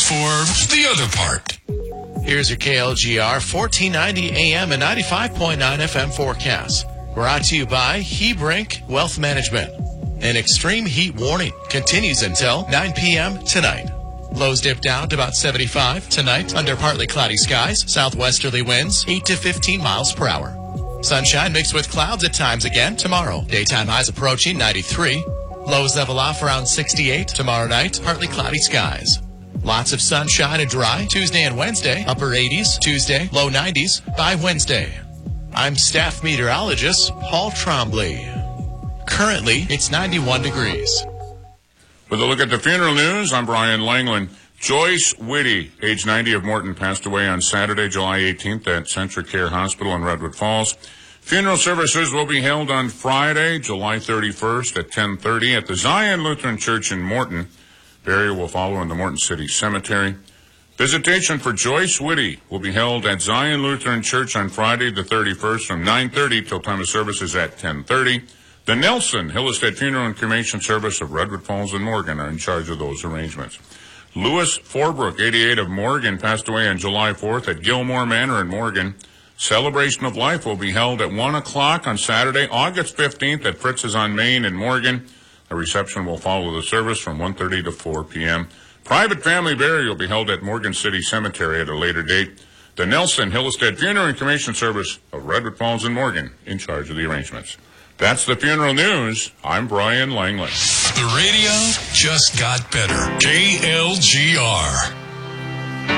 for the other part. Here's your KLGR 1490 AM and 95.9 FM forecast. Brought to you by Hebrink Wealth Management. An extreme heat warning continues until 9 p.m. tonight. Lows dip down to about 75 tonight under partly cloudy skies. Southwesterly winds 8 to 15 miles per hour. Sunshine mixed with clouds at times again tomorrow. Daytime highs approaching 93. Lows level off around 68 tomorrow night. Partly cloudy skies. Lots of sunshine and dry Tuesday and Wednesday. Upper 80s Tuesday, low 90s by Wednesday. I'm staff meteorologist Paul Trombley. Currently, it's 91 degrees. With a look at the funeral news, I'm Brian Langland. Joyce Whitty, age 90 of Morton, passed away on Saturday, July 18th at Centricare Hospital in Redwood Falls. Funeral services will be held on Friday, July 31st at 10:30 at the Zion Lutheran Church in Morton. Burial will follow in the Morton City Cemetery. Visitation for Joyce Whitty will be held at Zion Lutheran Church on Friday the 31st from 9:30 till time of service is at 10:30. The Nelson Hillestead Funeral and Cremation Service of Redwood Falls and Morgan are in charge of those arrangements. Louis Forbrook, 88 of Morgan, passed away on July 4th at Gilmore Manor in Morgan. Celebration of Life will be held at 1 o'clock on Saturday, August 15th at Fritz's on Main in Morgan. A reception will follow the service from 1:30 to 4 p.m. Private family burial will be held at Morgan City Cemetery at a later date. The Nelson Hillestead Funeral and Cremation Service of Redwood Falls and Morgan in charge of the arrangements. That's the funeral news. I'm Brian Langland. The radio just got better. KLGR.